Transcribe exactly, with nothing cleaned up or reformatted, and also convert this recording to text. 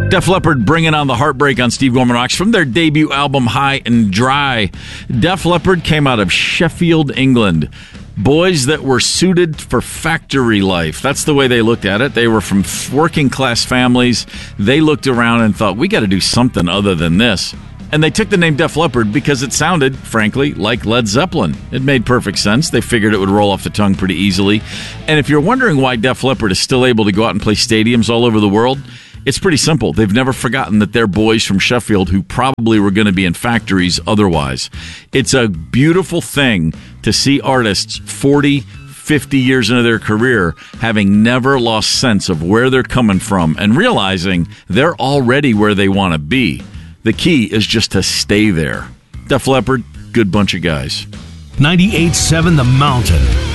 Def Leppard bringing on the heartbreak on Steve Gorman Rocks from their debut album, High and Dry. Def Leppard came out of Sheffield, England. Boys that were suited for factory life. That's the way they looked at it. They were from working class families. They looked around and thought, we got to do something other than this. And they took the name Def Leppard because it sounded, frankly, like Led Zeppelin. It made perfect sense. They figured it would roll off the tongue pretty easily. And if you're wondering why Def Leppard is still able to go out and play stadiums all over the world, it's pretty simple. They've never forgotten that they're boys from Sheffield who probably were going to be in factories otherwise. It's a beautiful thing to see artists forty, fifty years into their career having never lost sense of where they're coming from and realizing they're already where they want to be. The key is just to stay there. Def Leppard, good bunch of guys. ninety-eight point seven The Mountain.